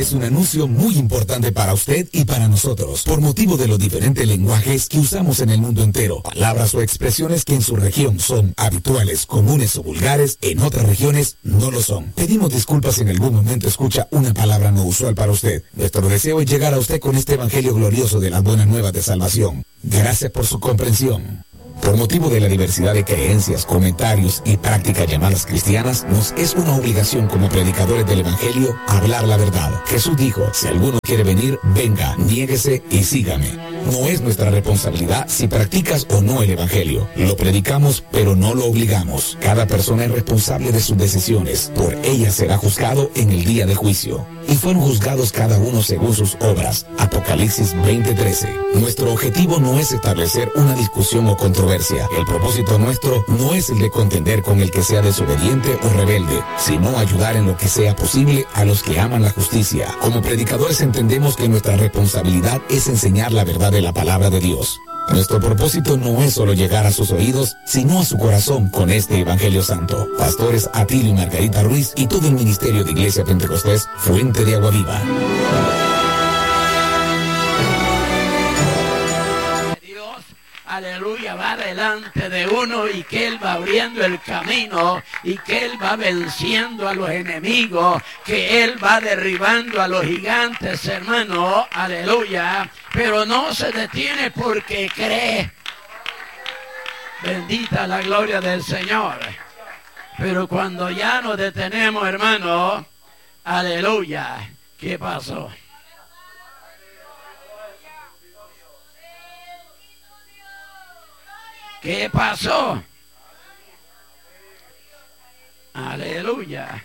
Es un anuncio muy importante para usted y para nosotros, por motivo de los diferentes lenguajes que usamos en el mundo entero. Palabras o expresiones que en su región son habituales, comunes o vulgares, en otras regiones no lo son. Pedimos disculpas si en algún momento escucha una palabra no usual para usted. Nuestro deseo es llegar a usted con este evangelio glorioso de las buenas nuevas de salvación. Gracias por su comprensión. Por motivo de la diversidad de creencias, comentarios y prácticas llamadas cristianas, nos es una obligación como predicadores del Evangelio hablar la verdad. Jesús dijo, si alguno quiere venir, venga, niéguese y sígame. No es nuestra responsabilidad si practicas o no el Evangelio. Lo predicamos, pero no lo obligamos. Cada persona es responsable de sus decisiones. Por ellas será juzgado en el día del juicio. Y fueron juzgados cada uno según sus obras. Apocalipsis 20:13. Nuestro objetivo no es establecer una discusión o controversia. El propósito nuestro no es el de contender con el que sea desobediente o rebelde, sino ayudar en lo que sea posible a los que aman la justicia. Como predicadores entendemos que nuestra responsabilidad es enseñar la verdad de la palabra de Dios. Nuestro propósito no es solo llegar a sus oídos, sino a su corazón con este Evangelio Santo. Pastores Atilio y Margarita Ruiz y todo el ministerio de Iglesia Pentecostés, Fuente de Agua Viva. Aleluya, va delante de uno y que Él va abriendo el camino y que Él va venciendo a los enemigos, que Él va derribando a los gigantes, hermano, aleluya, pero no se detiene porque cree. Bendita la gloria del Señor. Pero cuando ya nos detenemos, hermano, aleluya, ¿qué pasó? ¿Qué pasó? Aleluya.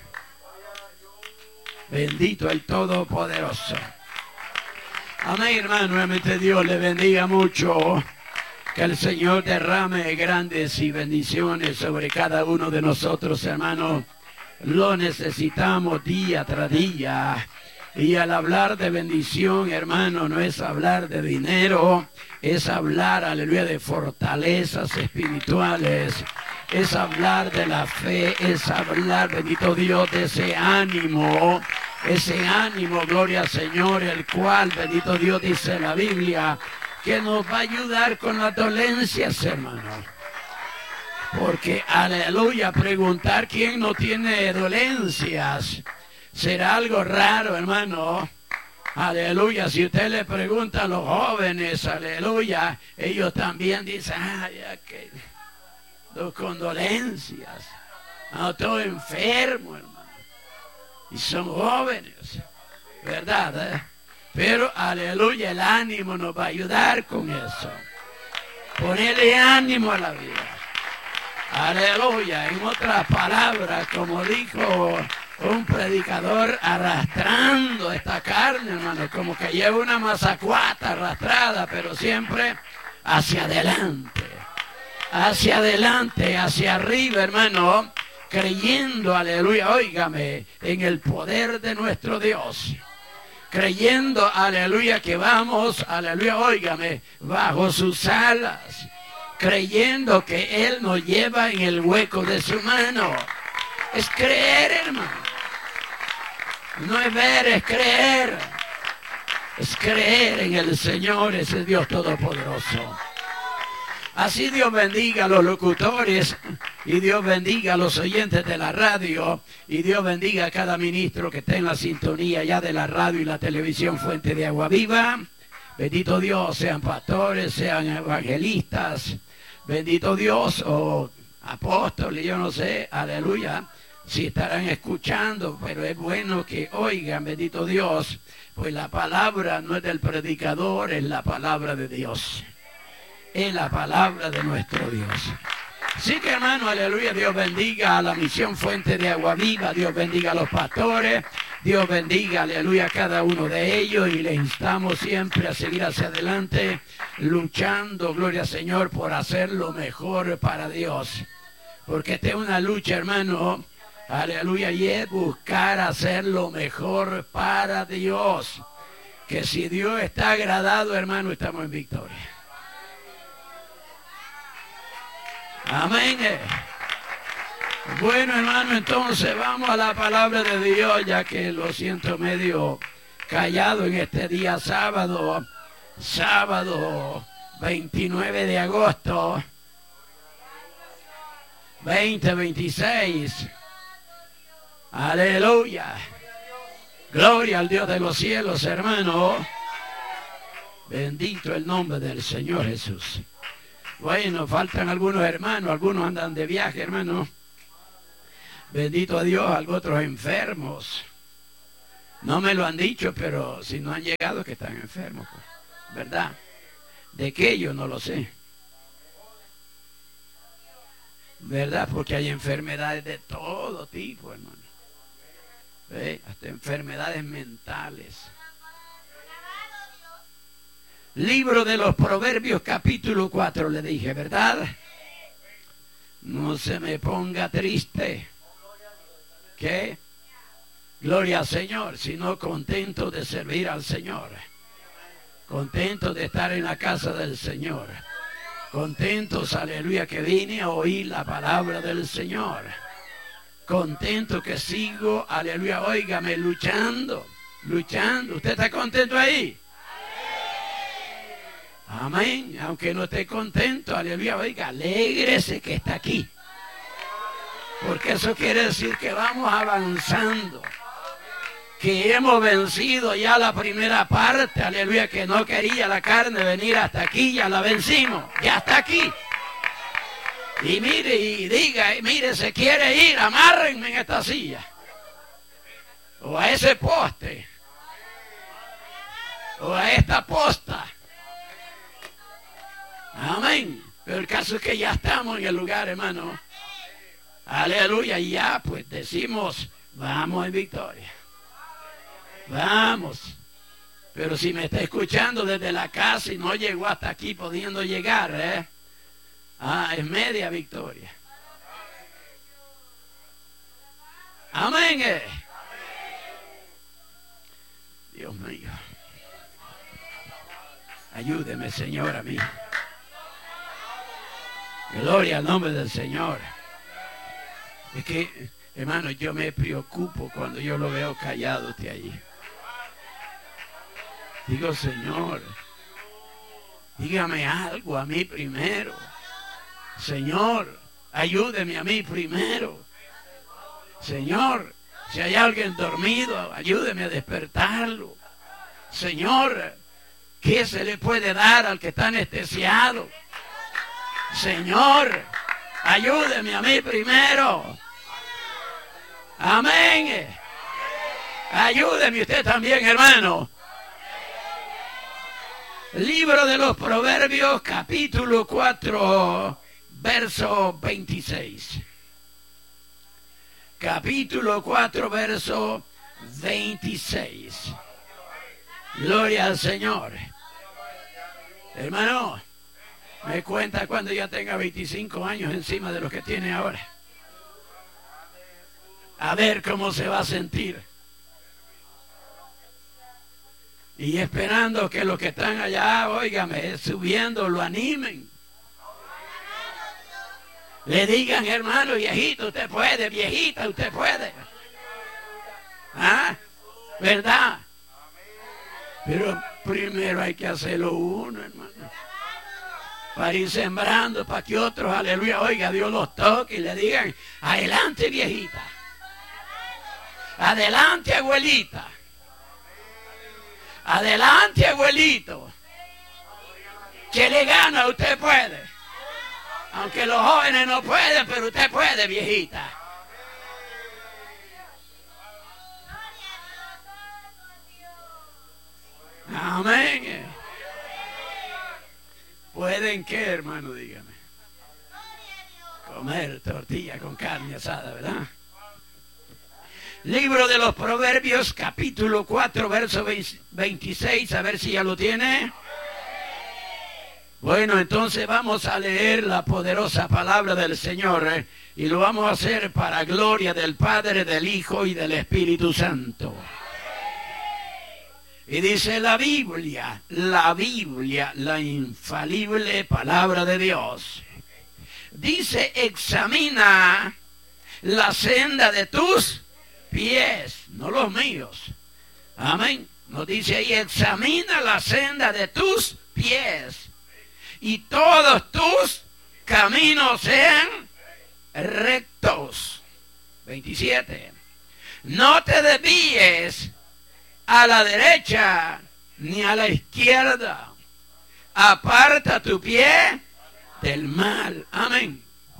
Bendito el Todopoderoso. Amén, hermano. Realmente Dios le bendiga mucho. Que el Señor derrame grandes y bendiciones sobre cada uno de nosotros, hermano. Lo necesitamos día tras día. Y al hablar de bendición, hermano, no es hablar de dinero, es hablar, aleluya, de fortalezas espirituales, es hablar de la fe, es hablar, bendito Dios, de ese ánimo, gloria al Señor, el cual, bendito Dios, dice la Biblia, que nos va a ayudar con las dolencias, hermano. Porque, aleluya, preguntar quién no tiene dolencias será algo raro, hermano. Aleluya. Si usted le pregunta a los jóvenes, aleluya, ellos también dicen, ay, que dos condolencias. No, estoy enfermo, hermano. Y son jóvenes, ¿verdad? Pero, aleluya, el ánimo nos va a ayudar con eso. Ponerle ánimo a la vida. Aleluya. En otras palabras, como dijo un predicador, arrastrando esta carne, hermano, como que lleva una mazacuata arrastrada, pero siempre hacia adelante, hacia arriba, hermano, creyendo, aleluya, óigame, en el poder de nuestro Dios, creyendo, aleluya, que vamos, aleluya, óigame, bajo sus alas, creyendo que Él nos lleva en el hueco de su mano. Es creer, hermano. No es ver, es creer. Es creer en el Señor, ese Dios Todopoderoso. Así Dios bendiga a los locutores y Dios bendiga a los oyentes de la radio y Dios bendiga a cada ministro que esté en la sintonía ya de la radio y la televisión Fuente de Agua Viva. Bendito Dios, sean pastores, sean evangelistas. Bendito Dios, o apóstoles, yo no sé, aleluya. Si estarán escuchando, pero es bueno que oigan, bendito Dios, pues la palabra no es del predicador, es la palabra de Dios. Es la palabra de nuestro Dios. Así que, hermano, aleluya, Dios bendiga a la misión Fuente de Agua Viva, Dios bendiga a los pastores, Dios bendiga, aleluya, a cada uno de ellos y les instamos siempre a seguir hacia adelante, luchando, gloria al Señor, por hacer lo mejor para Dios. Porque esta es una lucha, hermano, aleluya, y es buscar hacer lo mejor para Dios. Que si Dios está agradado, hermano, estamos en victoria. Amén. Bueno, hermano, entonces vamos a la palabra de Dios, ya que lo siento medio callado en este día sábado 29 de agosto 2026. Aleluya. Gloria al Dios de los cielos, hermano. Bendito el nombre del Señor Jesús. Bueno, faltan algunos hermanos, algunos andan de viaje, hermano. Bendito a Dios, algunos otros enfermos. No me lo han dicho, pero si no han llegado que están enfermos, pues, ¿verdad? ¿De qué? Yo no lo sé. ¿Verdad? Porque hay enfermedades de todo tipo, hermano. Hasta enfermedades mentales. Libro de los Proverbios, capítulo 4, le dije, ¿verdad? No se me ponga triste. ¿Qué? Gloria al Señor, sino contento de servir al Señor. Contento de estar en la casa del Señor. Contentos, aleluya, que vine a oír la palabra del Señor. Contento que sigo, aleluya, óigame, luchando. ¿Usted está contento ahí? Amén. Aunque no esté contento, aleluya, oiga, alégrese que está aquí. Porque eso quiere decir que vamos avanzando. Que hemos vencido ya la primera parte, aleluya, que no quería la carne venir hasta aquí, ya la vencimos, ya está aquí. Y mire y diga, mire, se quiere ir, amárrenme en esta silla. O a ese poste. O a esta posta. Amén. Pero el caso es que ya estamos en el lugar, hermano. Aleluya. Y ya pues decimos, vamos en victoria. Vamos. Pero si me está escuchando desde la casa y no llegó hasta aquí pudiendo llegar, es media victoria. Amén. Dios mío. Ayúdeme, Señor, a mí. Gloria al nombre del Señor. Es que, hermano, yo me preocupo cuando yo lo veo callado usted allí. Digo, Señor, dígame algo a mí primero. Señor, ayúdeme a mí primero. Señor, si hay alguien dormido, ayúdeme a despertarlo. Señor, ¿qué se le puede dar al que está anestesiado? Señor, ayúdeme a mí primero. Amén. Ayúdeme usted también, hermano. Libro de los Proverbios, capítulo 4, verso 26. Capítulo 4, verso 26. Gloria al Señor. Hermano, me cuenta cuando ya tenga 25 años encima de los que tiene ahora. A ver cómo se va a sentir. Y esperando que los que están allá, óigame, subiendo, lo animen. Le digan, hermano, viejito, usted puede, viejita, usted puede. ¿Ah? ¿Verdad? Pero primero hay que hacerlo uno, hermano. Para ir sembrando, para que otros, aleluya, oiga, Dios los toque y le digan, adelante, viejita. Adelante, abuelita. Adelante, abuelito. Que le gana, usted puede. Aunque los jóvenes no pueden, pero usted puede, viejita. Amén. ¿Pueden qué, hermano? Dígame. Comer tortilla con carne asada, ¿verdad? Libro de los Proverbios, capítulo 4, verso 26, a ver si ya lo tiene. Bueno, entonces vamos a leer la poderosa palabra del Señor, y lo vamos a hacer para gloria del Padre, del Hijo y del Espíritu Santo. Y dice la Biblia, la infalible palabra de Dios. Dice, examina la senda de tus pies, no los míos. Amén. Nos dice ahí, examina la senda de tus pies y todos tus caminos sean rectos. 27. No te desvíes a la derecha ni a la izquierda. Aparta tu pie del mal. Amén.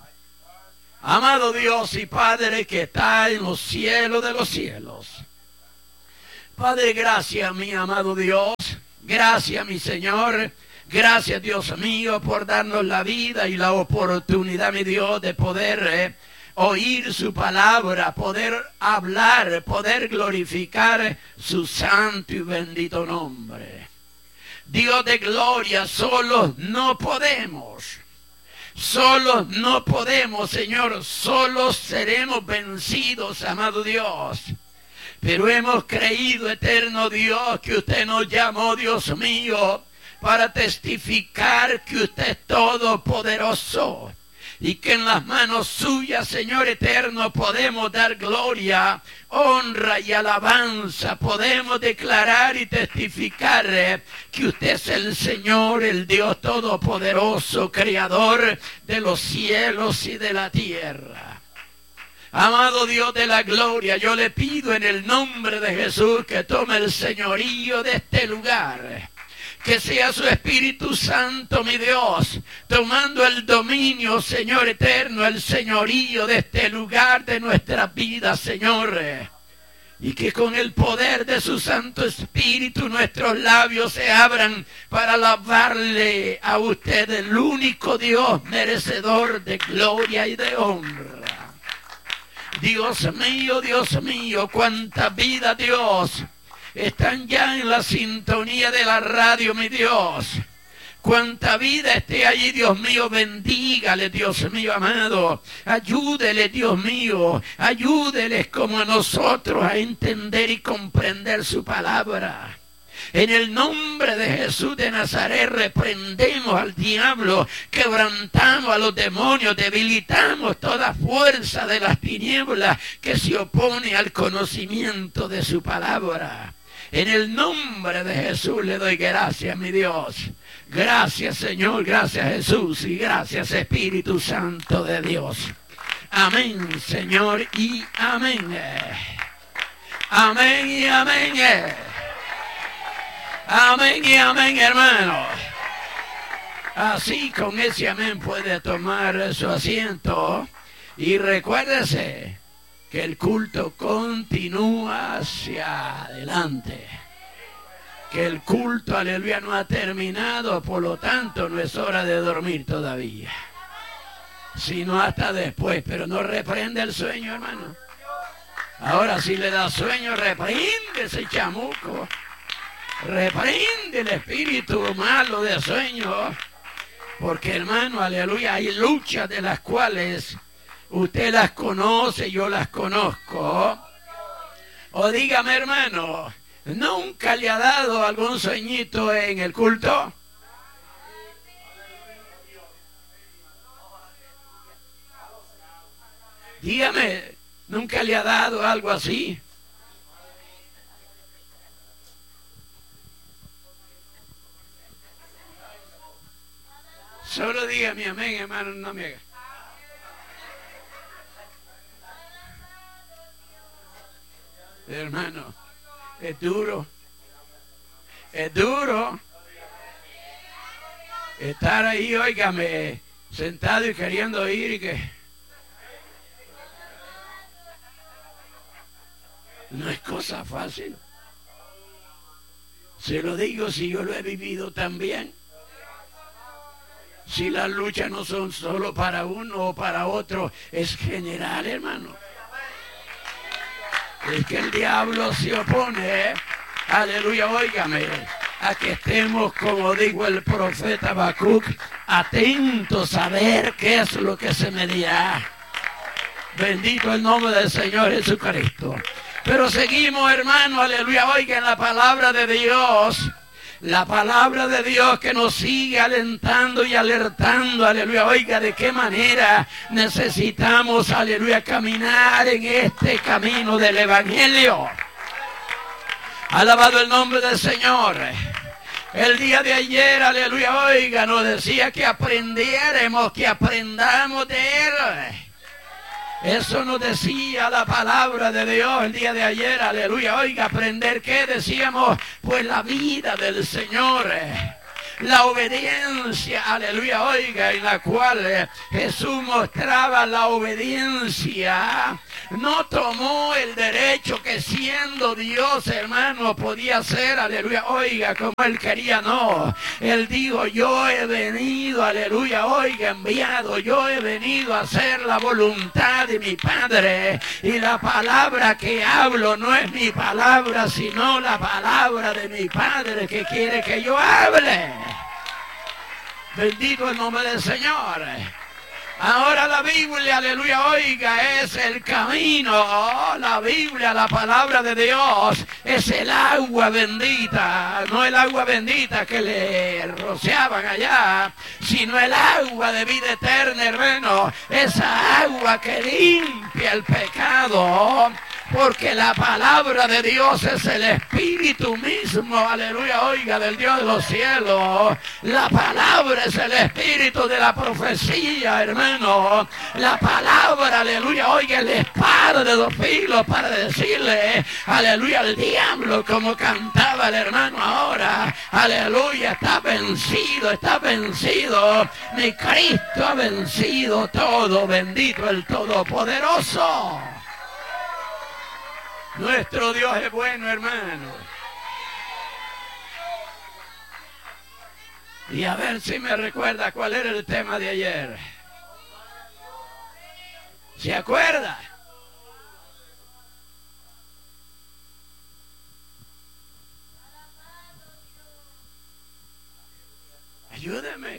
Amado Dios y Padre que está en los cielos de los cielos. Padre, gracias, mi amado Dios. Gracias, mi Señor. Gracias, Dios mío, por darnos la vida y la oportunidad, mi Dios, de poder oír su palabra, poder hablar, poder glorificar su santo y bendito nombre. Dios de gloria, solos no podemos. Solos no podemos, Señor. Solos seremos vencidos, amado Dios. Pero hemos creído, eterno Dios, que usted nos llamó, Dios mío, para testificar que usted es todopoderoso. Y que en las manos suyas, Señor eterno, podemos dar gloria, honra y alabanza. Podemos declarar y testificar que usted es el Señor, el Dios todopoderoso, creador de los cielos y de la tierra. Amado Dios de la gloria, yo le pido en el nombre de Jesús que tome el señorío de este lugar. Que sea su Espíritu Santo, mi Dios, tomando el dominio, Señor eterno, el señorío de este lugar, de nuestras vidas, Señor. Y que con el poder de su Santo Espíritu nuestros labios se abran para alabarle a usted, el único Dios merecedor de gloria y de honra. Dios mío, cuánta vida, Dios, están ya en la sintonía de la radio, mi Dios. Cuánta vida esté allí, Dios mío, bendígale, Dios mío amado. Ayúdele, Dios mío, ayúdeles como a nosotros a entender y comprender su palabra. En el nombre de Jesús de Nazaret reprendemos al diablo, quebrantamos a los demonios, debilitamos toda fuerza de las tinieblas que se opone al conocimiento de su palabra. En el nombre de Jesús le doy gracias, mi Dios. Gracias, Señor, gracias, Jesús, y gracias, Espíritu Santo de Dios. Amén, Señor, y amén. Amén y amén. Amén y amén, hermano. Así, con ese amén puede tomar su asiento. Y recuérdese que el culto continúa hacia adelante. Que el culto, aleluya, no ha terminado, por lo tanto no es hora de dormir todavía. Sino hasta después, pero no reprende el sueño, hermano. Ahora si le da sueño, reprende ese chamuco. Reprende el espíritu malo de sueño. Porque, hermano, aleluya, hay luchas de las cuales usted las conoce, yo las conozco. O dígame, hermano, ¿nunca le ha dado algún sueñito en el culto? Dígame, ¿nunca le ha dado algo así? Solo dígame amén, hermano, no me haga. Hermano, es duro. Es duro estar ahí, óigame, sentado y queriendo oír y que no es cosa fácil. Se lo digo si yo lo he vivido también. Si las luchas no son solo para uno o para otro, es general, hermano. Es que el diablo se opone, aleluya, óigame, a que estemos, como dijo el profeta Habacuc, atentos a ver qué es lo que se me dirá. Bendito el nombre del Señor Jesucristo. Pero seguimos, hermano, aleluya, oigan la palabra de Dios. La palabra de Dios que nos sigue alentando y alertando, aleluya, oiga, de qué manera necesitamos, aleluya, caminar en este camino del Evangelio. Alabado el nombre del Señor. El día de ayer, aleluya, oiga, nos decía que aprendiéramos, que aprendamos de Él. Eso nos decía la palabra de Dios el día de ayer, aleluya, oiga, aprender, ¿qué decíamos? Pues la vida del Señor. La obediencia, aleluya, oiga, en la cual Jesús mostraba la obediencia. No tomó el derecho que siendo Dios, hermano, podía hacer, aleluya, oiga, como Él quería, no. Él dijo, yo he venido, aleluya, oiga, enviado, yo he venido a hacer la voluntad de mi Padre. Y la palabra que hablo no es mi palabra, sino la palabra de mi Padre que quiere que yo hable. Bendito el nombre del Señor. Ahora la Biblia, aleluya, oiga, es el camino. La Biblia, la palabra de Dios, es el agua bendita. No el agua bendita que le rociaban allá, sino el agua de vida eterna, hermano. Esa agua que limpia el pecado. Porque la palabra de Dios es el Espíritu mismo, aleluya, oiga, del Dios de los cielos. La palabra es el Espíritu de la profecía, hermano. La palabra, aleluya, oiga, el espada de dos filos para decirle, aleluya, al diablo, como cantaba el hermano ahora. Aleluya, está vencido, está vencido. Mi Cristo ha vencido todo, bendito el Todopoderoso. Nuestro Dios es bueno, hermano. Y a ver si me recuerda cuál era el tema de ayer. ¿Se acuerda? Ayúdeme.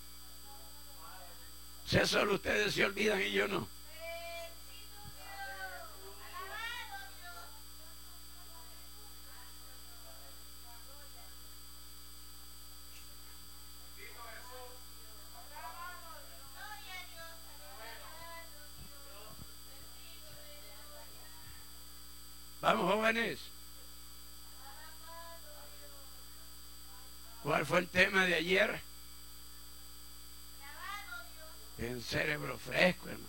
Si solo ustedes se olvidan y yo no. Vamos, jóvenes. ¿Cuál fue el tema de ayer? En cerebro fresco, hermano.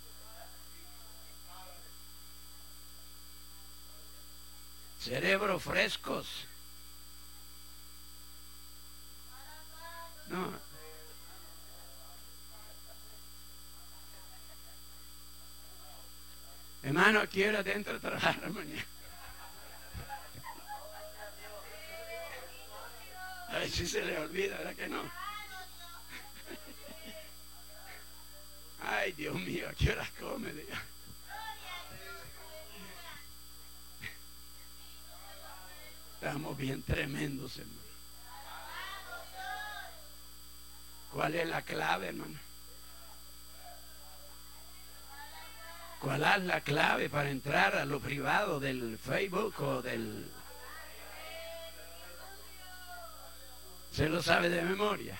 Cerebros frescos. No. Hermano, ¿a qué hora dentro de trabajar mañana? A ver si se le olvida, ¿verdad que no? Ay, Dios mío, ¿a qué horas come? Diga. Estamos bien tremendos, hermano. ¿Cuál es la clave, hermano? ¿Cuál es la clave para entrar a lo privado del Facebook o del... ¿Se lo sabe de memoria?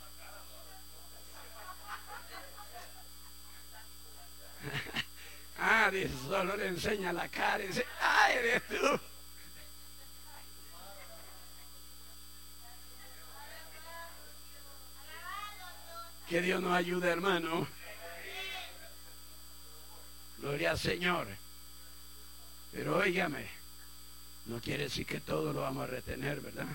Ah, dice, solo le enseña la cara y dice, ¡ay, eres tú! Que Dios nos ayude, hermano. Gloria al Señor. Pero óigame, no quiere decir que todo lo vamos a retener, ¿verdad?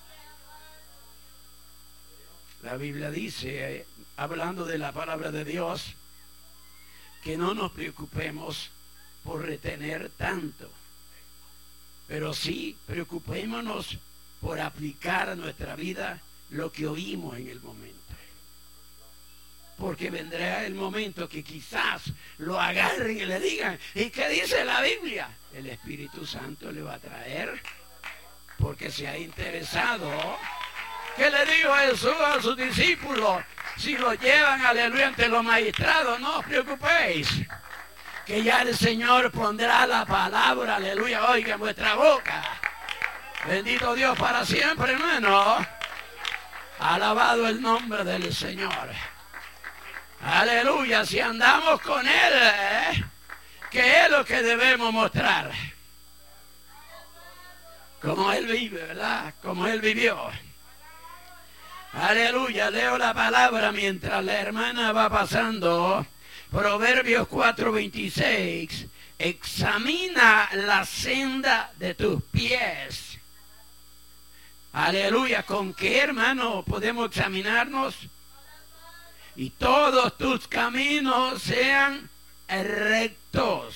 La Biblia dice, hablando de la palabra de Dios, que no nos preocupemos por retener tanto, pero sí preocupémonos por aplicar a nuestra vida lo que oímos en el momento. Porque vendrá el momento que quizás lo agarren y le digan, ¿y qué dice la Biblia? El Espíritu Santo le va a traer, porque se ha interesado. ¿Qué le dijo Jesús a sus discípulos? Si lo llevan, aleluya, ante los magistrados, no os preocupéis, que ya el Señor pondrá la palabra, aleluya, oiga, en vuestra boca. Bendito Dios para siempre, hermano. Alabado el nombre del Señor. Aleluya, si andamos con Él, ¿qué es lo que debemos mostrar? como Él vive, ¿verdad? Como Él vivió. Aleluya, leo la palabra mientras la hermana va pasando. Proverbios 4:26. Examina la senda de tus pies. Aleluya, ¿con qué, hermano, podemos examinarnos? Y todos tus caminos sean rectos.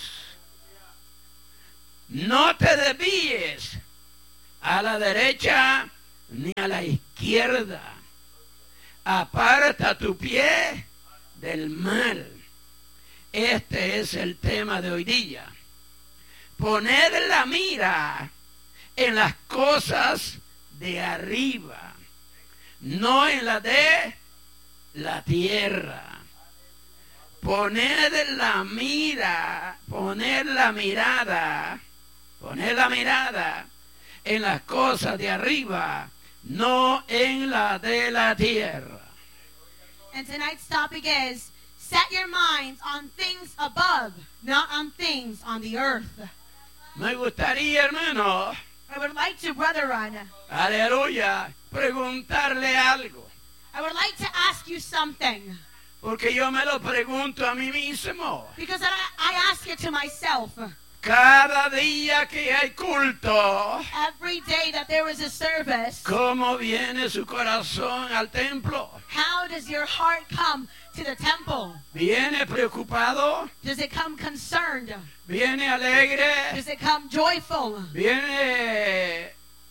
No te desvíes a la derecha ni a la izquierda. Aparta tu pie del mal. Este es el tema de hoy día. Poner la mira en las cosas de arriba, no en la de la tierra. Poner la mirada en las cosas de arriba, no en la de la tierra. And tonight's topic is, set your minds on things above, not on things on the earth. Me gustaría, hermano, I would like to, brethren, aleluya, preguntarle algo. I would like to ask you something. Porque yo me lo pregunto a mí mismo. Because I ask it to myself. Cada día que hay culto, Every day that there is a service, ¿cómo viene su corazón al templo? how does your heart come to the temple? ¿Viene preocupado? Does it come concerned? ¿Viene alegre? Does it come joyful? ¿Viene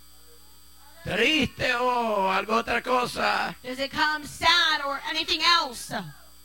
triste o algo otra cosa? Does it come sad or anything else?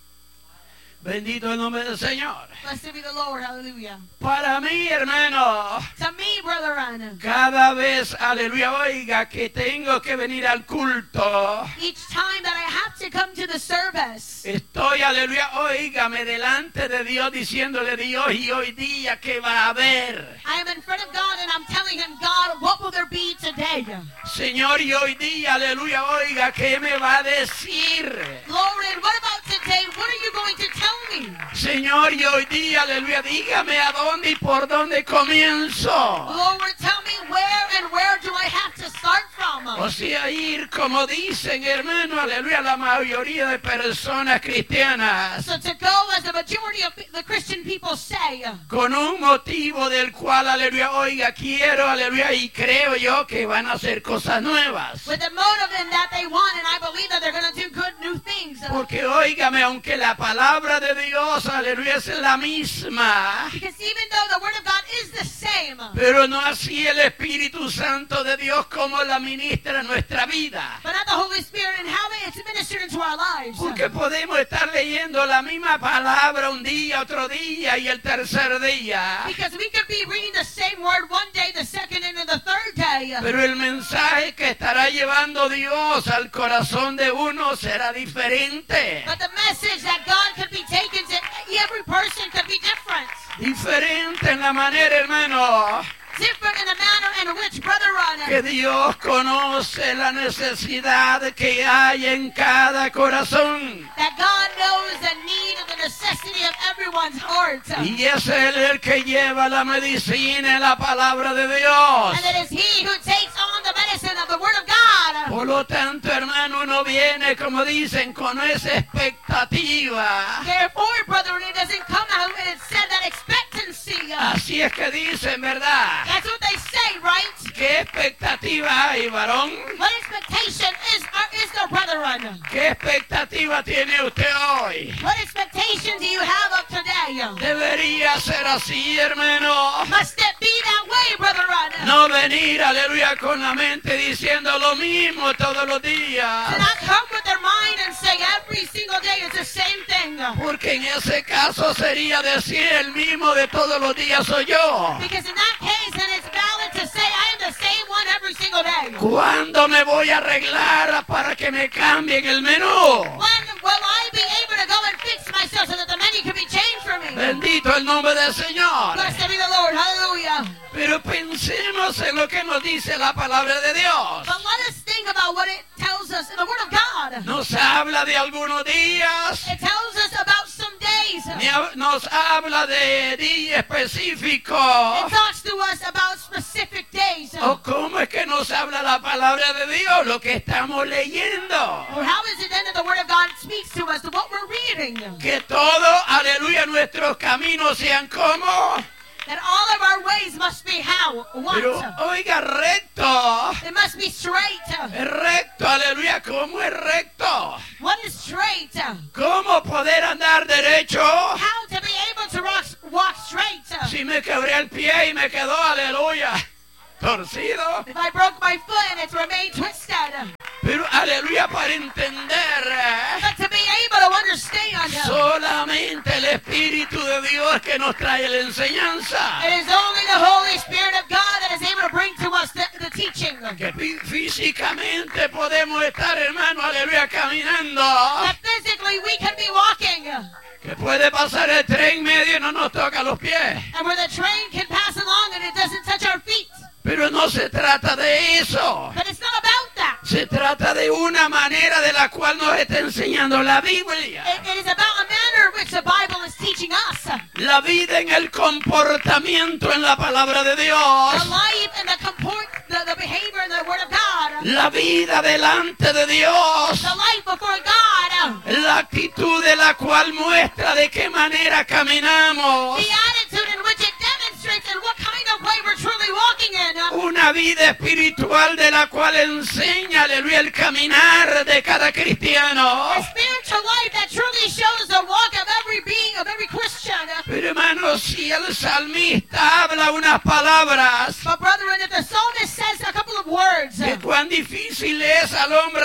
Bendito el nombre del Señor. Blessed be the Lord, hallelujah. Para mí, hermano, To me, brethren, cada vez, aleluya, oiga, que tengo que venir al culto, each time that I have to come to the service, estoy, aleluya, óigame, delante de Dios, diciéndole, Dios, y hoy día, ¿qué va a haber? I am in front of God and I'm telling him, God, what will there be today? Señor, y hoy día, aleluya, oiga, ¿qué me va a decir? Lord, and what about today? What are you going to tell me? Señor, y hoy día, aleluya, dígame a dónde y por dónde comienzo. Lord, tell me where do I have to start from? O sea, ir, como dicen, hermano, aleluya, la mayoría de personas cristianas, So to go, as the majority of the Christian people say, con un motivo del cual, aleluya, oiga, quiero, aleluya, y creo yo que van a hacer cosas nuevas. with the motive in that they want, and I believe that they're going to do good new things. Porque, óigame, aunque la palabra de Dios, aleluya, es la misma, Because even though the Word of God is the same, pero no así el Espíritu Santo de Dios como la ministra en nuestra vida. but not the Holy Spirit and how it's ministered into our lives. Porque podemos estar leyendo la misma palabra un día, otro día y el tercer día. Because we could be reading the same word one day, the second, and then the third day. Pero el mensaje que estará llevando Dios al corazón de uno será diferente. But the message that God could be taken to every person could be different. Diferente en la manera, hermano, Different in the manner in which, brethren, que Dios conoce la necesidad que hay en cada corazón. that God knows the need and the necessity of everyone's heart. Y es Él el que lleva la medicina en la palabra de Dios. And it is He who takes on the medicine of the Word of God. Por lo tanto, hermano, uno viene, como dicen, con esa expectativa. Therefore, brethren, it doesn't come out and it said that expectancy. Así es que dicen, ¿verdad? That's what they say, right? ¿Qué expectativa hay, varón? What expectation is there, brethren? ¿Qué expectativa tiene usted hoy? What expectation do you have of today? Debería ser así, hermano. Must it be that way, brethren? No venir, aleluya, con la mente diciendo lo mismo todos los días. To not come with their mind and say every single day it's the same thing. Porque en ese caso sería decir el mismo de todos los días soy yo. Because in that case, then it's valid to say I am the same one every single day. ¿Cuándo me voy a arreglar para que me cambien el menú? When will I be able to go and fix myself so that the menu can be changed for me? Bendito el nombre del Señor. Blessed be the Lord. Hallelujah. Pero pensemos en lo que nos dice la palabra de Dios. But let us think about what it tells us in the Word of God. Nos habla de algunos días, It tells us about some days. nos habla de día específico, It talks to us about specific days. ¿O cómo es que nos habla la palabra de Dios, lo que estamos leyendo? Or how is it then that the Word of God speaks to us, to what we're reading? Que todo, aleluya, nuestros caminos sean como... That all of our ways must be how? Pero, What? oiga, recto. It must be straight. Es recto, aleluya. ¿Cómo es recto? What is straight? ¿Cómo poder andar derecho? How to be able to walk straight? Si me quebré el pie y me quedó, aleluya, torcido. If I broke my foot and it's remained twisted. Pero, aleluya, para entender, But to be able to understand, solamente el Espíritu de Dios que nos trae la enseñanza. it is only the Holy Spirit of God that is able to bring to us the teaching. Que físicamente podemos estar, hermano, aleluya, caminando. That physically we can be walking. Que puede pasar el tren medio y no nos toca los pies. And where the train can pass along and it doesn't touch our feet. Pero no se trata de eso. But it's not about that. Se trata de una manera de la cual nos está enseñando la Biblia. It is about a manner which the Bible is teaching us. La vida en el comportamiento en la palabra de The Dios. life and the behavior in the Word of God. La vida delante de Dios. The life before God. La actitud de la cual muestra de qué manera caminamos. The attitude in which it demonstrates in what kind of way we're truly walking in. Una vida espiritual de la cual enseña, aleluya, el caminar de cada cristiano. A spiritual life that truly shows the walk of every being, of every Christian. Pero hermanos, si el salmista habla unas palabras, But brethren, if the psalmist says a couple of words, que cuán difícil es al hombre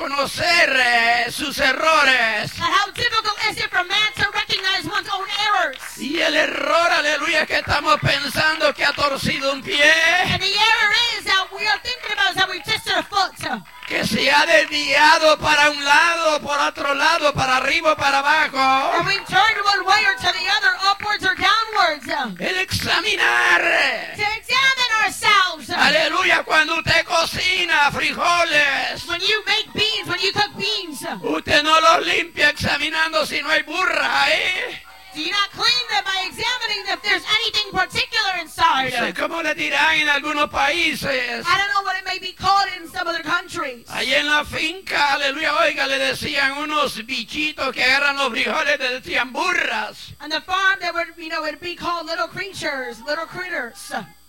reconocer sus errores. and how difficult is it for man to recognize one's own errors? Y el error, aleluya, que estamos pensando que ha torcido un pie, And the error is that we are thinking about is that we've twisted a foot. que se ha desviado para un lado, por otro lado, para arriba o para abajo. And we've turned one way or to the other, upwards or downwards. El examinar, To examine ourselves. aleluya, cuando usted cocina frijoles, When you make beans, when you cook beans, usted no los limpia examinando si no hay burra, do you not clean them by examining if there's anything particular inside? No sé cómo le dirán en algunos países. I don't know what it may be called in some other countries. Allí en la finca, aleluya, oiga, le decían unos bichitos que agarran los frijoles, le decían burras. On the farm, there would, it'd be called little creatures, little critters.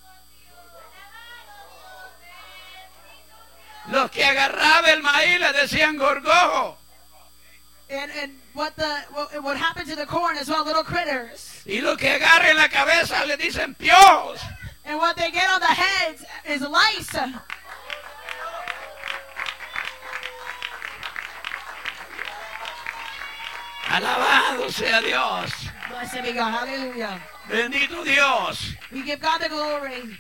Los que agarraba el maíz le decían gorgojo. And what happened to the corn as well, little critters. Y los que agarran la cabeza le dicen piojos. And what they get on the heads is lice. Alabado sea Dios. Blessed be God. Hallelujah. Bendito Dios. We give God the glory.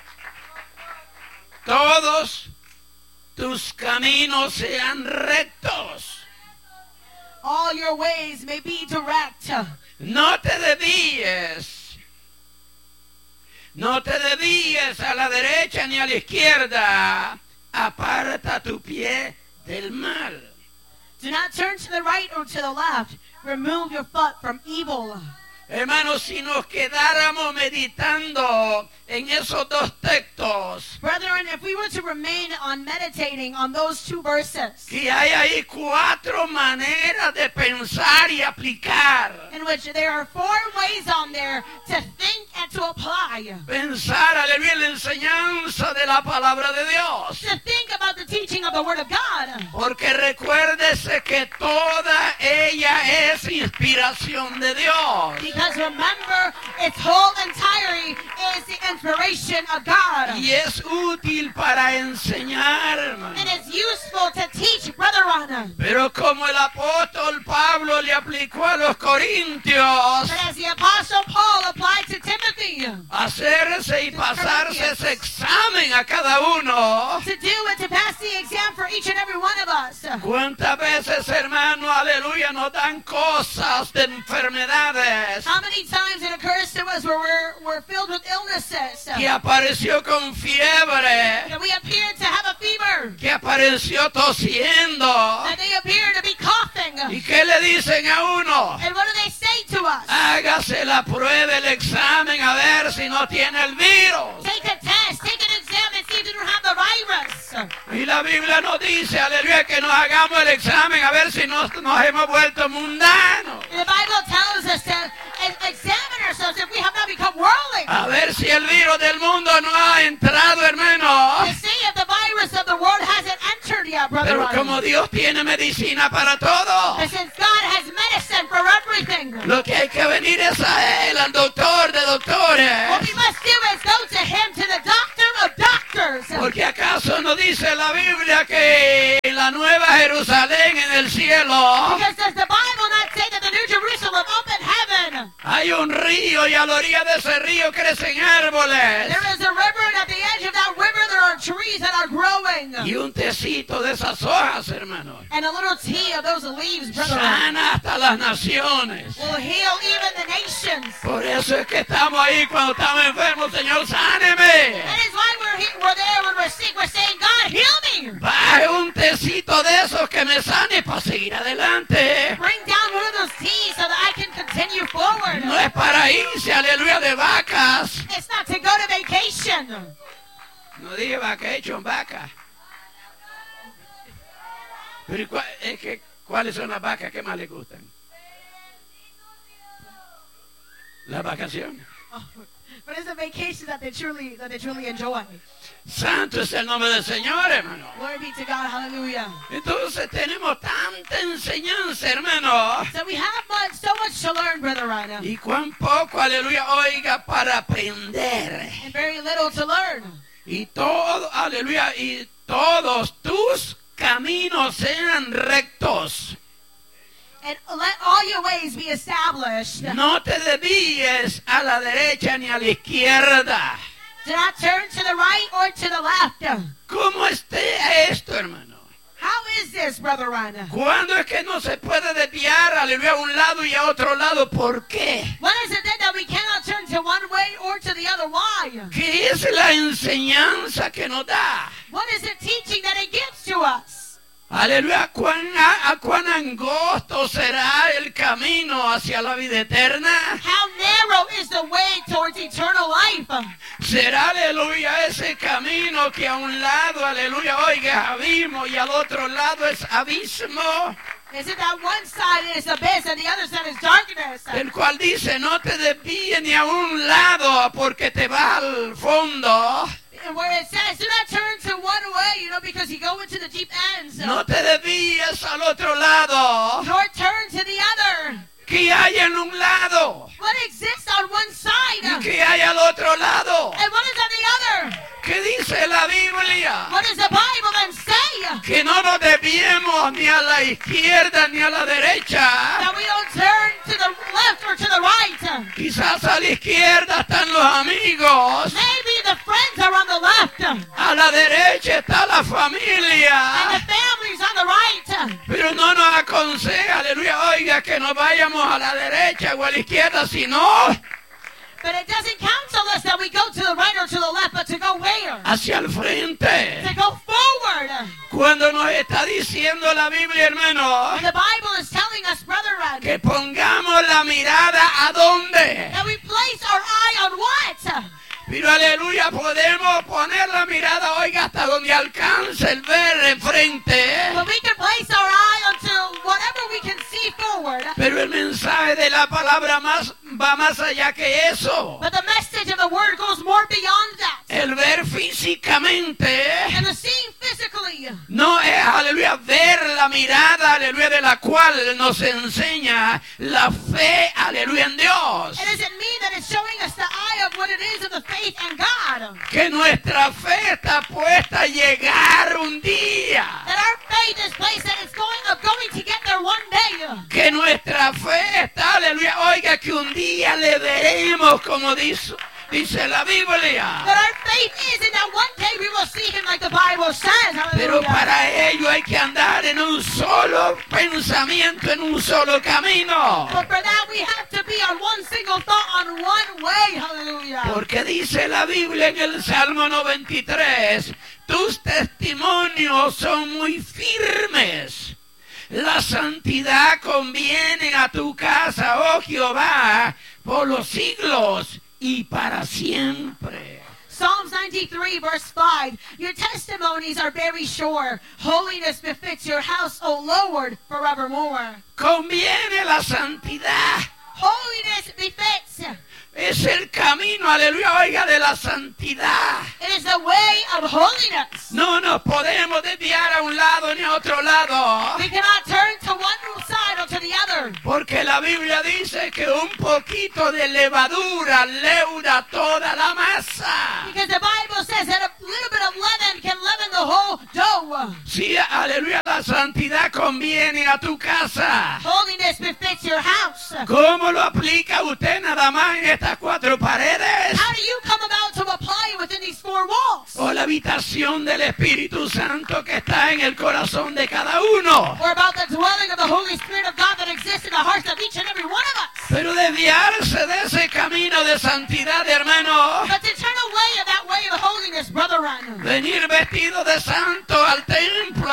Todos tus caminos sean rectos. All your ways may be direct. No te desvíes. No te desvíes a la derecha ni a la izquierda. Aparta tu pie del mal. Do not turn to the right or to the left. Remove your foot from evil. Hermanos, si nos quedáramos meditando en esos dos textos, Brethren, if we were to remain on meditating on those two verses, que hay ahí 4 maneras de pensar y aplicar. in which there are 4 ways on there to think and to apply. Pensar, aleluya, la enseñanza de la palabra de Dios. To think about the teaching of the Word of God. Porque recuérdese que toda ella es inspiración de Dios. Because remember, its whole entirety is the inspiration of God. Y es útil para enseñar, hermano. And it's useful to teach, brethren. Pero como el apóstol Pablo le aplicó a los corintios, But as the Apostle Paul applied to Timothy, hacerse y pasarse ese examen a cada uno. to do and to pass the exam for each and every one of us. ¿Cuántas veces, hermano, aleluya, nos dan cosas de enfermedades? How many times it occurs to us where we're filled with illnesses, Que apareció con fiebre, that we appear to have a fever, que apareció tosiendo. that they appear to be coughing. ¿Y qué le dicen a uno? And what do they say to us? Hágase la prueba, el examen, a ver si no tiene el virus. Take a test, take an exam and see service. Y la Biblia nos dice, aleluya, que nos hagamos el examen a ver si nos hemos vuelto mundanos. And the Bible tells us to examine ourselves if we have not become worldly. A ver si el virus del mundo no ha entrado, hermano. To see if the virus of the world hasn't entered yet, Brother Pero Ryan. como Dios tiene medicina para todo, And since God has medicine for everything, lo que hay que venir es a Él, al doctor de what doctores. we must do is go to Him, to the doctor of doctors. Porque acaso no dice la Biblia que la nueva Jerusalén en el cielo Because does the Bible not say that the New Jerusalem up in heaven, hay un río y a la orilla de ese río crecen árboles there is a river, and at the edge of that river there are trees that are growing? y un tecito de esas hojas, hermano, And a little tea of those leaves, Brother Ryan, sana hasta las naciones. will heal even the nations. Por eso es que estamos ahí cuando estamos enfermos, Señor, sáneme. That is why we're there when we're sick. We're saying, God, heal me. Baje un tecito de esos que me sane para seguir adelante. Bring down one of those teas so that I can continue forward. No es para irse, aleluya, de vacas. It's not to go to vacation. No dije vacation, vaca. Pero ¿cuáles son las vacas que más le gustan? Las vacaciones. But it's a vacation that they truly enjoy. Santo es el nombre del Señor, hermano. Glory be to God. Hallelujah. Entonces tenemos tanta enseñanza, hermano. So we have so much to learn, Brother Rana, Y cuán poco, aleluya, oiga, para aprender. and very little to learn. Y todo, aleluya, y todos tus caminos sean rectos. And let all your ways be established. No te desvíes a la derecha ni a la izquierda. Do not turn to the right or to the left. ¿Cómo esté esto, hermano? How is this, Brother Rana? ¿Cuándo es que no se puede desviar, aleluya, a un lado y a otro lado? ¿Por qué? When is it then that we cannot turn to one way or to the other? Why? ¿Qué es la enseñanza que nos da? What is the teaching that it gives to us? Aleluya, ¿cuán angosto será el camino hacia la vida eterna? How narrow is the way towards eternal life? Será, aleluya, ese camino que a un lado, aleluya, oiga, es abismo y al otro lado es abismo. Is it that one side is abyss and the other side is darkness? El cual dice, no te desvíes ni a un lado porque te vas al fondo. And where it says, do not turn to one way, because you go into the deep ends. No te desvíes al otro lado. Nor turn to the other. ¿Qué hay en un lado? What exists on one side? ¿Y qué hay al otro lado? And what is on the other? ¿Qué dice la Biblia? What does the Bible then say? Que no nos desviemos ni a la izquierda ni a la derecha. That we don't turn to the left or to the right. Quizás a la izquierda están los amigos. Maybe the friends are on the left. A la derecha está la And familia. the family's on the right. Pero no nos aconseja, aleluya, oiga, que nos vayamos a la derecha o a la izquierda, sino But it doesn't counsel us that we go to the right or to the left, but to go where? hacia el frente. To go forward. Cuando nos está diciendo la Biblia, hermano, And the Bible is telling us, Brother Red, que pongamos la mirada a dónde. that we place our eye on what? Pero aleluya, podemos poner la mirada, oiga, hasta donde alcance el ver enfrente. But we can place our eye onto whatever we can see forward. Pero el mensaje de la palabra va más allá que eso. But the message of the word goes more beyond that. El ver físicamente And the seeing physically no es, aleluya, ver la mirada, aleluya, de la cual nos enseña la fe, aleluya, en Dios. it doesn't mean that it's showing us the eye of what it is of the faith in God. Que nuestra fe está puesta a llegar un día. That our faith is placed that it's going to get there one day. Que nuestra fe está, aleluya, oiga, que un día le veremos, como dice la Biblia. That our faith is in that one day we will see him like the Bible says. Pero Hallelujah. para ello hay que andar en un solo pensamiento, en un solo camino. But for that we have to be on one single thought, on one way. Hallelujah. Porque dice la Biblia en el Salmo 93, tus testimonios son muy firmes. La santidad conviene a tu casa, oh Jehová, por los siglos y para siempre. Psalms 93 verse 5. Your testimonies are very sure. Holiness befits your house, O Lord, forevermore. Conviene la santidad. Holiness befits. Es el camino, aleluya, oiga, de la santidad. It is the way of holiness. No nos podemos desviar a un lado ni a otro lado. We cannot turn to one side or to the other. Porque la Biblia dice que un poquito de levadura leuda toda la masa. Because the Bible says that a little bit of leaven can leaven the whole dough. Sí, aleluya, la santidad conviene a tu casa. Holiness befits your house. ¿Cómo lo aplica usted nada más en estas cuatro paredes? How do you come about to apply it within these four walls? O la habitación del Espíritu Santo que está en el corazón de cada uno. Or about the dwelling of the Holy Spirit of God that exists in the hearts of each and every one of us. Pero desviarse de ese camino de santidad, hermano. But to turn away of that way of holiness, brethren. Venir vestido de santo al templo,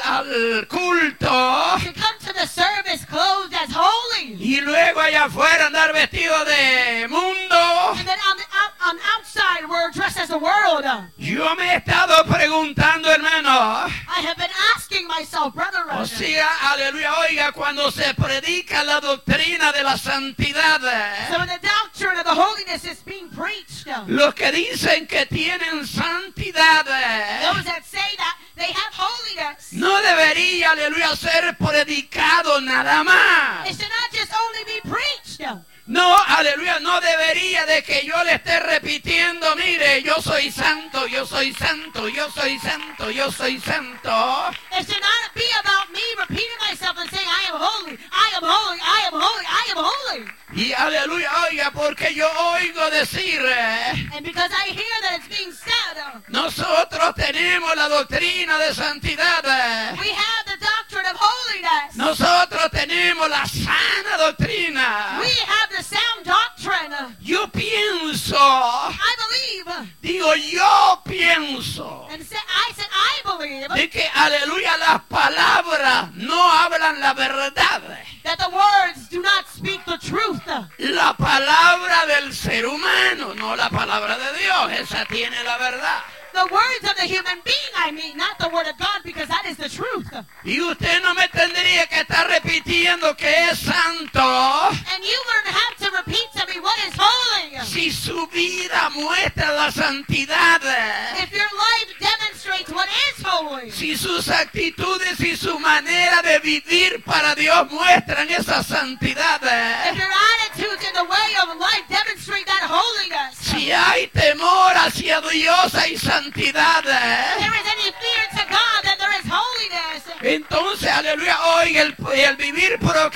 al culto. To come to the service clothed as holy. Y luego allá afuera andar vestido de mundo. And then on outside we're dressed as the world. Yo me he estado preguntando, hermano. I have been asking myself, brethren. O sea, aleluya, oiga, cuando se predica la doctrina de la santidad. So when the doctrine of the holiness is being preached. Los que dicen que tienen santidad. Those that say that they have holiness. No debería, aleluya, ser predicado nada más. It should not just only be preached. No, aleluya, no debería de que yo le esté repitiendo, mire, yo soy santo, yo soy santo, yo soy santo, yo soy santo. It should not be about me repeating myself and saying, I am holy, I am holy, I am holy, I am holy. Y aleluya, oiga, porque yo oigo decir, And because I hear that it's being said, nosotros tenemos la doctrina de santidad. we have the doctrine of holiness. Nosotros tenemos la sana doctrina. We have the sound doctrine. Yo pienso, I believe, digo yo pienso, and I said, I believe de que aleluya las palabras no hablan la verdad. that the words do not speak the truth. La palabra del ser humano, no la palabra de Dios, esa tiene la verdad. The words of the human being, I mean, not the word of God, because that is the truth. Y usted no me tendría que estar repitiendo que es santo And you learn how to repeat to me what is holy. si su vida muestra la santidad, If your life demonstrates what is holy. si sus actitudes y su manera de vivir para Dios muestran esa santidad, If your attitudes in the way of life demonstrate that holiness. si hay temor hacia Dios hay santidad. If there is any fear to God, then there is holiness. Entonces, aleluya, oiga, el vivir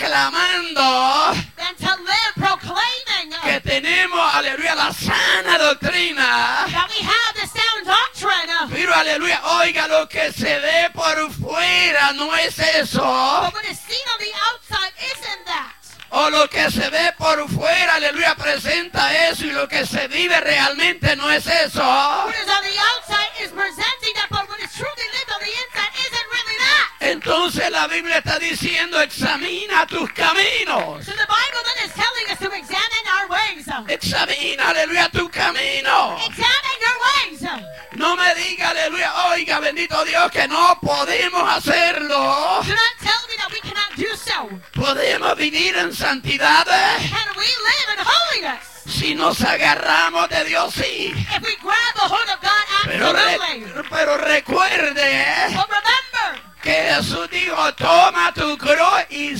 proclamando Then to live proclaiming que tenemos, aleluya, la sana doctrina. that we have the sound doctrine. Pero, aleluya, oiga, lo que se ve por fuera no es eso. But what is seen on the outside isn't that. O lo que se ve por fuera, aleluya, presenta eso y lo que se vive realmente no es eso. What is on the outside is presenting that, but what is truly lived on the inside isn't really that. Entonces la Biblia está diciendo, examina tus caminos. So the Bible then is telling us to examine our ways. Examina, aleluya, tu camino. Examine your ways. No me diga, aleluya, oiga, bendito Dios, que no podemos hacerlo. Do not tell me that we cannot do so. Podemos vivir en santidad. Can we live in holiness? Si nos agarramos de Dios, sí. If we grab the hold of God, absolutely. Pero recuerde But remember que Jesús dijo, toma tu cruz y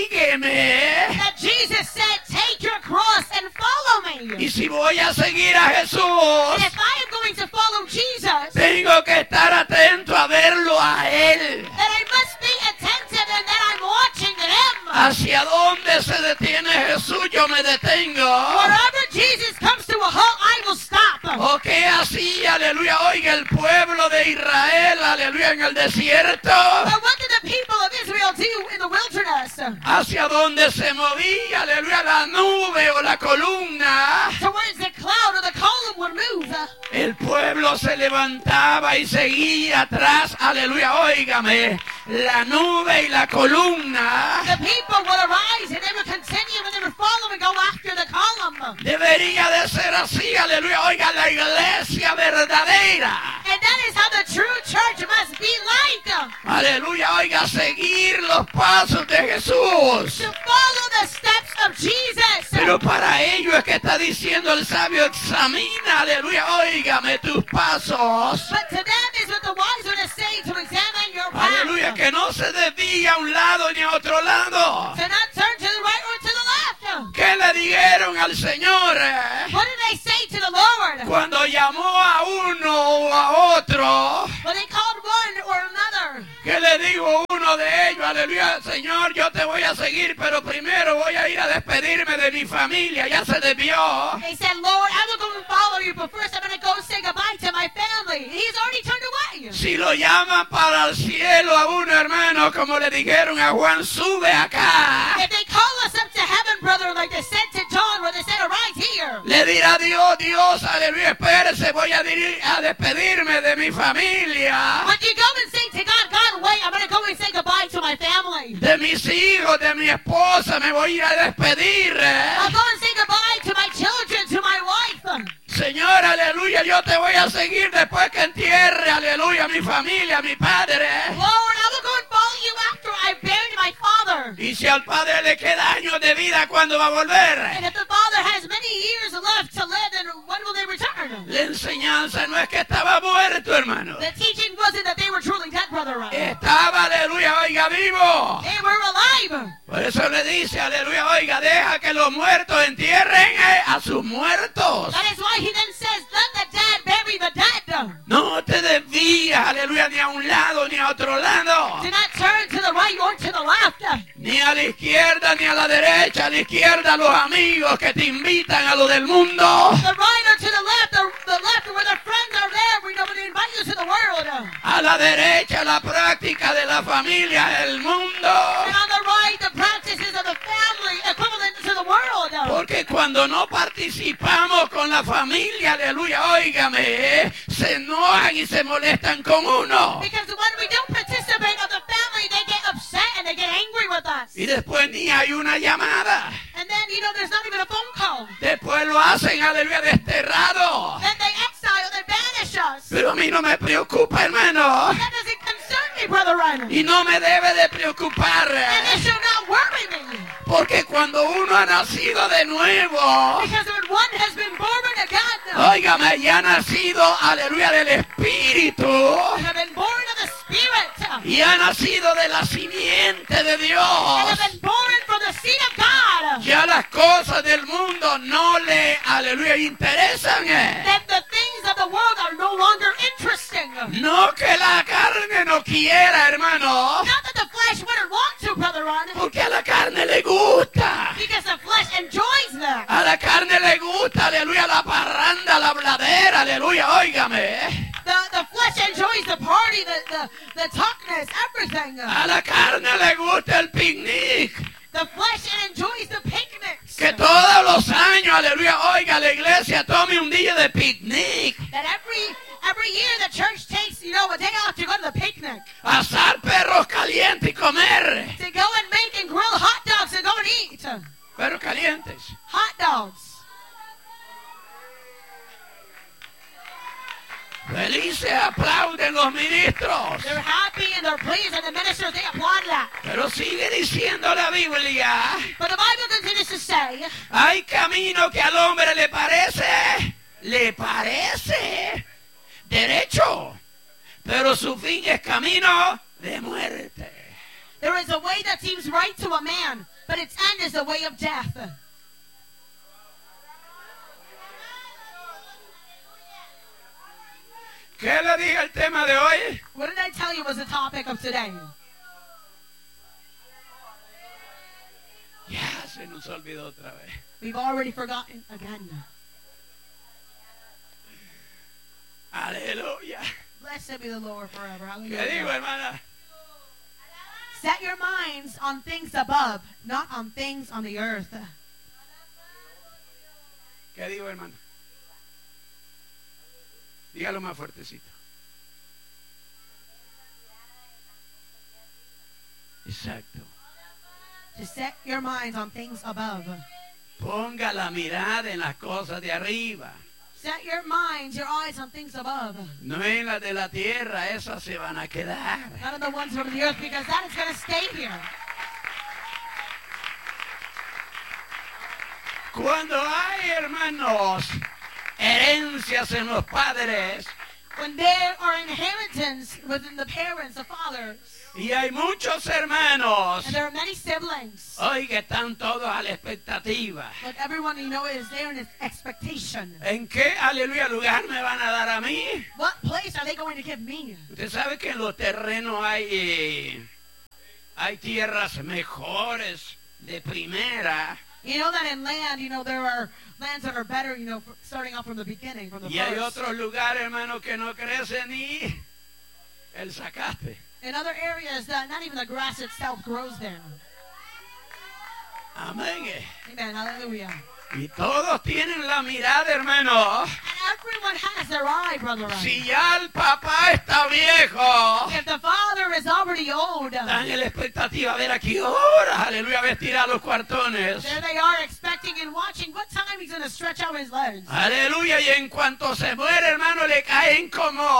sígueme. that Jesus said, take your cross and follow me. Y si voy a seguir a And Jesús, if I am going to follow Jesus, tengo que estar atento a verlo a Él. then I must be attentive and that I'm watching Him. Hacia dónde se detiene Jesús, yo me detengo. Wherever Jesus comes to a halt, I will stop. O que así, aleluya, oiga, el pueblo de Israel, aleluya, en el desierto. But what did the people of Israel do in the wilderness? Hacia donde se movía, aleluya, la nube o la columna. Towards the cloud or the column would move. El pueblo se levantaba y seguía atrás, aleluya, óigame, la nube y la columna. The people would arise and they would continue and they would follow and go after the column. Debería de ser así, aleluya, oiga, la iglesia verdadera. And that is how the true church must be like. Aleluya, oiga, seguir los pasos de Jesús. To follow the steps of Jesus. Pero para ello es que está diciendo el sabio, examina, aleluya, óigame tus pasos. But to them is what the wise one is saying, to examine your path. Aleluya, que no se desvíe a un lado ni a otro lado. To not turn to the right or to the left. ¿Qué le dijeron al Señor? What did they say to the Lord? Cuando llamó a uno o a otro, Well, they called one or another. ¿qué le digo uno de ellos? Aleluya, Señor, yo te voy a seguir, pero primero voy a ir a despedirme de mi familia. Ya se desvió. They said, Lord, I will go and follow you, but first I'm going to go say goodbye to my family. He's already turned away. Si lo llaman para el cielo a uno, hermano, como le dijeron a Juan, sube acá. If they call us up to heaven, brother, like they said to John, where they said, arise here. Le dirá Dios, Dios, aleluya, espérese, voy a despedirme de mi familia, When you go and say to God, God, wait, I'm going to go and say goodbye to my family. de mis hijos, de mi esposa, me voy a ir a despedir. I'll go and say goodbye to my children, to my wife. Señor, aleluya, yo te voy a seguir después que entierre, aleluya, mi familia, mi padre. Lord, I will go and follow you after I buried my father. Y si al padre le queda años de vida, ¿cuándo va a volver? And if the father has many years left to live, then when will they return? La enseñanza no es que estaba muerto, hermano. The teaching wasn't that they were truly dead, brother. Estaba, aleluya, oiga, vivo. They were alive. Por eso le dice, aleluya, oiga, deja que los muertos entierren a sus muertos. That is why he then says, let the dead bury the dead. No te desvías, aleluya, ni a un lado ni a otro lado. Do not turn to the right or to the left. Ni a la izquierda ni a la derecha. A la izquierda los amigos que te invitan a lo del mundo. The right or to the left where the friends are there, we know they invite you to the world. A la derecha la práctica de la familia, el mundo. And on the right, the practices of the family equivalent to the world. Porque cuando no participamos con la familia, aleluya, óigame, se enojan y se molestan con uno. Because when we don't participate of the family, they get upset and they get angry with us. Y después ni hay una llamada. And then, there's not even a phone call. Después lo hacen, aleluya, desterrado. Then they exile, they banish us. Pero a mí no me preocupa, hermano. That doesn't concern me, Brother Ryan. Y no me debe de preocupar. And it should not worry me. Porque cuando uno ha nacido de nuevo, Because when one has been born again, óigame, ya ha nacido, aleluya, del Espíritu. you have been born of the Spirit. Y ha nacido de la simiente de And Dios. have been born from the seed of God. Ya las cosas del mundo no le, aleluya, interesan. Then the things of the world are no longer interesting. No que la carne no quiera, hermano. Not that the flesh wouldn't want to, Brother Ron. Porque a la carne le gusta. Because the flesh enjoys that. A la carne le gusta, aleluya, la parranda, la bladera, aleluya, óigame. The flesh enjoys the party, the talkness, everything. A la carne le gusta el picnic. The flesh enjoys the picnics. Que todos los años, aleluya, oiga, la iglesia tome un día de picnic. That every year the church takes, a day off to go to the picnic. Asar perros calientes y comer. To go and make and grill hot dogs and go and eat. Perros calientes. Hot dogs. Felices aplauden los ministros. They're happy and they're pleased and the ministers, they applaud that. Pero sigue diciendo la Biblia. But the Bible continues to say, Hay camino que al hombre le parece derecho, pero su fin es camino de muerte. there is a way that seems right to a man, but its end is the way of death. ¿Qué le dije el tema de hoy? What did I tell you was the topic of today? Ya se nos olvidó otra vez. We've already forgotten again. Aleluya. Blessed be the Lord forever. ¿Qué digo, Hallelujah. hermana? Set your minds on things above, not on things on the earth. ¿Qué digo, hermana? Dígalo más fuertecito. Exacto. To set your minds on things above. Ponga la mirada en las cosas de arriba. Set your minds, your eyes on things above. No en las de la tierra, esas se van a quedar. None of the ones from the earth, because that is going to stay here. Cuando hay, hermanos, herencias en los padres, When there are inheritance within the parents, the fathers, y hay muchos hermanos, and there are many siblings, hoy que están todos a la expectativa. but everyone you know is there in expectation. ¿En qué, aleluya, lugar me van a dar a mí? What place are they going to give me? Usted sabe que en los terrenos hay tierras mejores, de primera, You know that in land, there are lands that are better, starting off from the beginning, from the y hay first. otros lugares, hermano, que no crece ni el zacate. In other areas, that not even the grass itself grows there. Amén. Amen. Hallelujah. Y todos tienen la mirada, hermano. And everyone has their eye, Brother Ryan. Si ya el papá está viejo, If the father is already old, están en la expectativa a ver a qué hora, aleluya, vestirá los cuartones. there they are expecting and watching what time he's going to stretch out his legs. Aleluya, y en cuanto se muere, hermano, le caen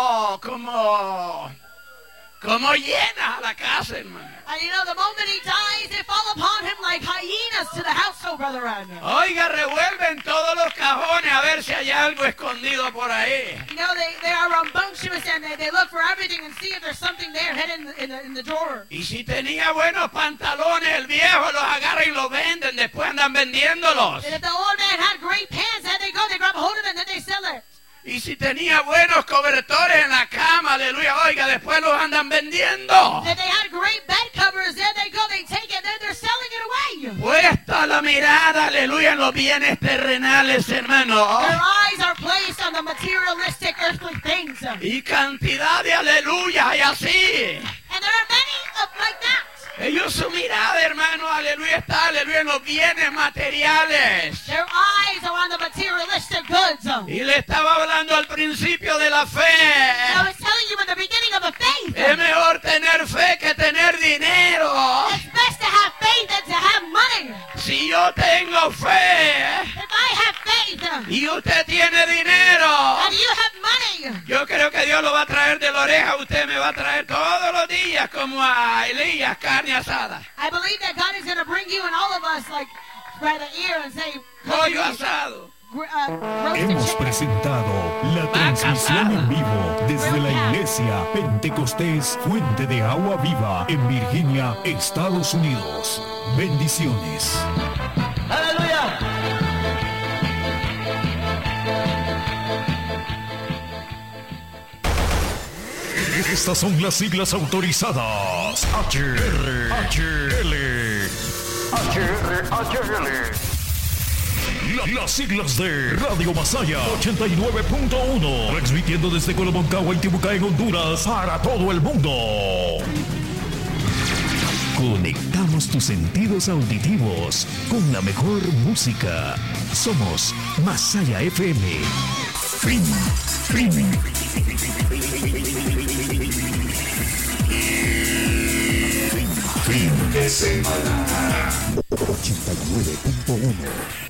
como llenas a la casa, hermano. And the moment he dies, they fall upon him like hyenas to the household, Brother Ryan. Oiga, revuelven todos los cajones a ver si hay algo escondido por ahí. They are rambunctious and they look for everything and see if there's something there hidden in the drawer. Y si tenía buenos pantalones, el viejo los agarra y los venden, después andan vendiéndolos. And if the old man had great pants, then they grab a hold of it and then they sell it. Y si tenía buenos cobertores en la cama, aleluya, oiga, después los andan vendiendo. If they had great bed covers, then they take it, then they're selling it away. Puesta la mirada, aleluya, en los bienes terrenales, hermano. Their eyes are placed on the materialistic earthly things. And Y cantidad de aleluya hay así. there are many like that. Ellos su mirada, hermano, aleluya, está, aleluya, en los bienes materiales. Their eyes are on the materialistic goods. Y le estaba hablando al principio de la I fe. was telling you in the beginning of the faith. Es mejor tener fe que tener dinero. It's best to have faith than to have money. Si yo tengo fe If I have faith y usted tiene dinero, and you have money, yo creo que Dios lo va a traer de la oreja. Usted me va a traer todos los días como a Elías, carne asada, I believe that God is going to bring you and all of us like by the ear and say, pollo asado. roasted Hemos chicken. presentado la transmisión en vivo desde la iglesia Pentecostés Fuente de Agua Viva en Virginia, Estados Unidos. Bendiciones. ¡Aleluya! Estas son las siglas autorizadas. Las siglas de Radio Masaya 89.1, transmitiendo desde Colomoncagua y Tibucá en Honduras para todo el mundo. Conectamos tus sentidos auditivos con la mejor música. Somos Masaya FM. Fin de semana. 89.1